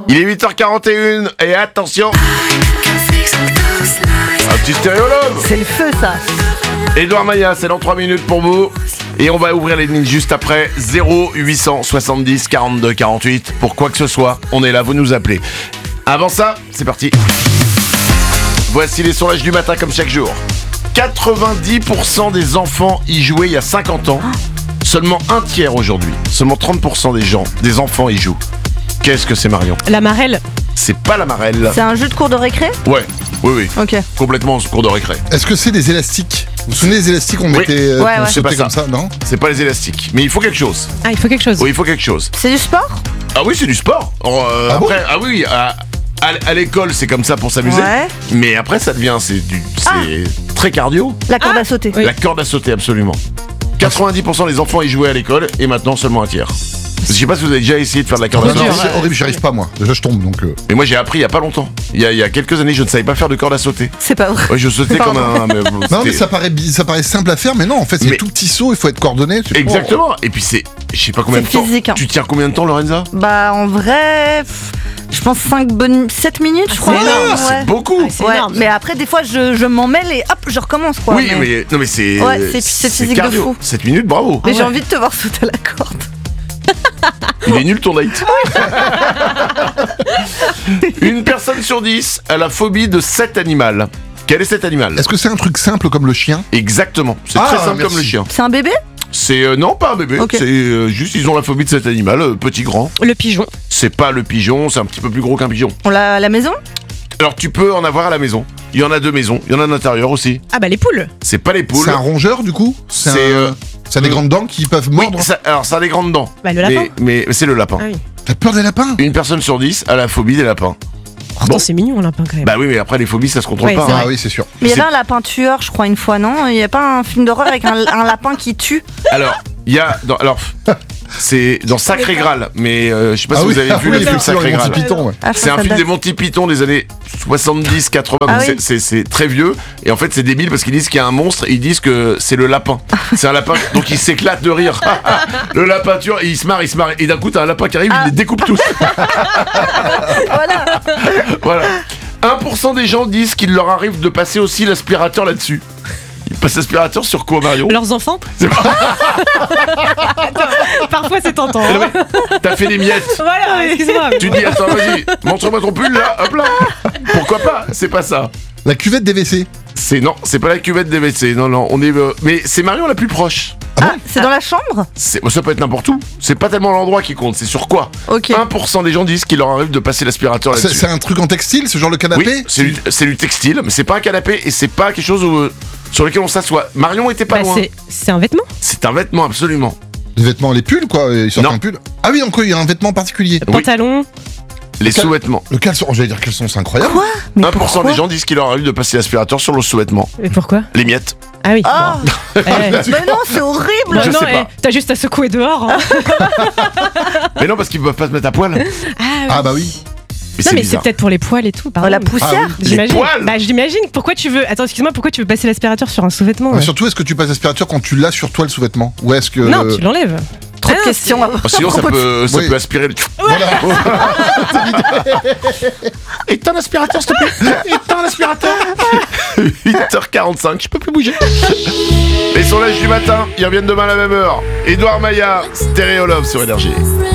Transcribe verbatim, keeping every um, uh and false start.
Il est huit heures quarante et un et attention, un petit stéréo love. C'est le feu, ça. Edouard Maillard, c'est dans trois minutes pour vous. Et on va ouvrir les lignes juste après. Zéro huit cent soixante-dix quarante-deux quarante-huit. Pour quoi que ce soit, on est là, vous nous appelez. Avant ça, c'est parti. Voici les sondages du matin comme chaque jour. quatre-vingt-dix pour cent des enfants y jouaient il y a cinquante ans. Seulement un tiers aujourd'hui. Seulement trente pour cent des gens, des enfants y jouent. Qu'est-ce que c'est, Marion ? La marelle. C'est pas la marelle. C'est un jeu de cours de récré ? Ouais, oui, oui. Ok. Complètement en cours de récré. Est-ce que c'est des élastiques ? Vous vous souvenez des élastiques qu'on Oui. mettait euh, Ouais, qu'on ouais. C'est pas sautait comme ça, non ? C'est pas les élastiques. Mais il faut quelque chose. Ah, il faut quelque chose. Oui, il faut quelque chose. C'est du sport ? Ah oui, c'est du sport. Euh, Ah bon après, ah oui, à, à, à l'école, c'est comme ça pour s'amuser. Ouais. Mais après, ça devient, c'est du, c'est très cardio. La corde à sauter. Oui. La corde à sauter, absolument. quatre-vingt-dix pour cent des enfants y jouaient à l'école et maintenant seulement un tiers. Je sais pas si vous avez déjà essayé de faire de la corde à Trop sauter. dur, C'est ouais. horrible, j'y arrive pas moi. Déjà je tombe donc. Euh... Mais moi j'ai appris il y a pas longtemps. Il y a, il y a quelques années, je ne savais pas faire de corde à sauter. C'est pas vrai. Ouais, je sautais comme un. Mais, Non mais c'était- ça paraît, bi- ça paraît simple à faire, mais non en fait c'est Mais- tout petit saut, il faut être coordonné. c'est- Exactement. Et puis c'est, je sais pas combien de C'est temps. physique, hein. Tu tiens combien de temps, Lorenza ? Bah, en vrai, pff, je pense cinq bonnes. sept minutes, je crois. c'est énorme, Ouais. C'est beaucoup. Ah, c'est Ouais, énorme. mais après, des fois, je, je m'en mêle et hop, je recommence, quoi. oui, mais... non mais c'est. Ouais, c'est- c'est physique de cardio. fou. sept minutes, bravo. Mais Ah j'ai ouais. envie de te voir sauter à la corde. Il est nul ton date. Une personne sur dix a la phobie de cet animal. Quel est cet animal ? Est-ce que c'est un truc simple comme le chien ? Exactement. C'est Ah, très simple merci. comme le chien. C'est un bébé ? C'est euh, non pas un bébé. Ok. C'est euh, juste ils ont la phobie de cet animal, euh, petit grand. Le pigeon. C'est pas le pigeon, c'est un petit peu plus gros qu'un pigeon. On l'a à la maison ? Alors tu peux en avoir à la maison. Il y en a deux maisons. Il y en a à l'intérieur aussi. Ah bah les poules. C'est pas les poules. C'est un rongeur du coup ? C'est C'est, un... euh, ça a des grandes dents qui peuvent Oui, mordre. ça- alors ça a des grandes dents. Bah le lapin. Mais, mais c'est le lapin. Ah oui. T'as peur des lapins ? Une personne sur dix a la phobie des lapins. Oh, attends, Bon. c'est mignon un lapin quand même. Bah oui, mais après les phobies ça se contrôle Ouais, pas. c'est hein. vrai. Ah oui c'est sûr. Mais il y C'est- avait un lapin tueur, je crois, une fois, non ? Il y a pas un film d'horreur avec un, un lapin qui tue ? Alors il y a dans, alors c'est dans Sacré Graal, mais euh, je sais pas Ah si oui, vous avez ah vu oui, les films effectivement, Sacré les Monty Graal. Python, ouais. Ah, C'est ça, un ça film date. des Monty Python des années soixante-dix quatre-vingts, Ah donc oui. c'est- c'est c'est très vieux. Et en fait, c'est débile parce qu'ils disent qu'il y a un monstre et ils disent que c'est le lapin. C'est un lapin, donc ils s'éclatent de rire. Le lapin tueur, et il se marre, il se marre. Et d'un coup, t'as un lapin qui arrive, il les découpe tous. Voilà. Voilà. un pour cent des gens disent qu'il leur arrive de passer aussi l'aspirateur là-dessus. Ils passent l'aspirateur sur quoi, Marion ? Leurs enfants. C'est pas- Parfois c'est tentant. Non, hein. mais T'as fait des miettes. Voilà, excuse-moi. Tu dis, attends, vas-y, montre-moi ton pull là, hop là. Pourquoi pas ? C'est pas ça. La cuvette des W C. C'est non, c'est pas la cuvette des W C. Non, non, on est. euh, mais c'est Marion la plus proche. Ah, c'est dans la chambre ? C'est, ça peut être n'importe où. C'est pas tellement l'endroit qui compte, c'est sur quoi. Ok. un pour cent des gens disent qu'il leur arrive de passer l'aspirateur C'est là-dessus. c'est un truc en textile, ce genre le canapé ? Oui, c'est du, c'est du textile, mais c'est pas un canapé et c'est pas quelque chose où, euh, sur lequel on s'assoit. Marion était pas Bah, loin. c'est, c'est un vêtement. C'est un vêtement, absolument. Les vêtements, les pulls quoi, ils sortent Non. un pull. Ah oui, donc il y a un vêtement particulier. Oui. Pantalon. Les Cal- sous-vêtements. Le caleçon, j'allais dire caleçon, c'est incroyable. Quoi ? Mais un pour cent pourquoi des gens disent qu'il leur arrive de passer l'aspirateur sur le sous-vêtement. Et pourquoi? Les miettes. Ah oui. Ah Eh, Mais non, c'est horrible bah Je non, sais eh, pas. t'as juste à secouer dehors. hein. Mais non, parce qu'ils peuvent pas se mettre à poil. Mais Ah, Ah bah oui. non, c'est mais c'est bizarre. peut-être pour les poils et tout. Oh, Pardon. la poussière Ah J'imagine. Les poils. Bah j'imagine. Pourquoi tu veux? Attends, excuse-moi. Pourquoi tu veux passer l'aspirateur sur un sous-vêtement? Mais ouais. surtout, est-ce que tu passes l'aspirateur quand tu l'as sur toi le sous-vêtement ? Ou est-ce que. Non, tu l'enlèves. Trop Ah de non, questions. à- Oh, sinon, à ça propos de- peut, ça Oui. peut aspirer le. Voilà. Éteins l'aspirateur, s'il te plaît. Éteins l'aspirateur. huit heures quarante-cinq, je peux plus bouger. Les sondages du matin, ils reviennent demain à la même heure. Edouard Maillard, Stéréo Love sur Énergie.